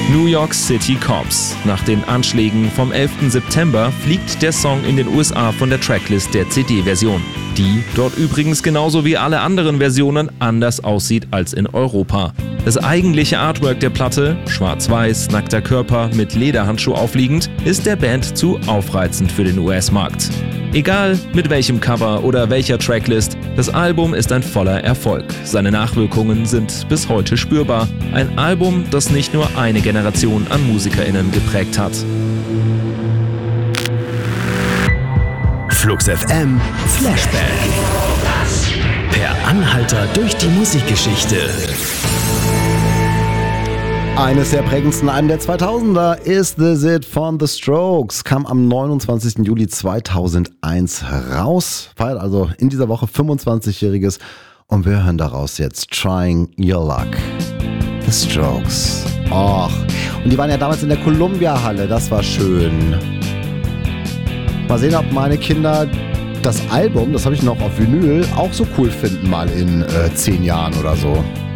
New York City Cops. Nach den Anschlägen vom 11. September fliegt der Song in den USA von der Tracklist der CD-Version, die dort übrigens genauso wie alle anderen Versionen anders aussieht als in Europa. Das eigentliche Artwork der Platte, schwarz-weiß, nackter Körper mit Lederhandschuh aufliegend, ist der Band zu aufreizend für den US-Markt. Egal mit welchem Cover oder welcher Tracklist, das Album ist ein voller Erfolg. Seine Nachwirkungen sind bis heute spürbar. Ein Album, das nicht nur eine Generation an MusikerInnen geprägt hat. Flux FM Flashback. Per Anhalter durch die Musikgeschichte. Eines der prägendsten Alben der 2000er ist This It von The Strokes, kam am 29. Juli 2001 raus, feiert also in dieser Woche 25-Jähriges und wir hören daraus jetzt Trying Your Luck. The Strokes. Och, und die waren ja damals in der Columbia-Halle, das war schön. Mal sehen, ob meine Kinder das Album, das habe ich noch auf Vinyl, auch so cool finden mal in 10 Jahren oder so.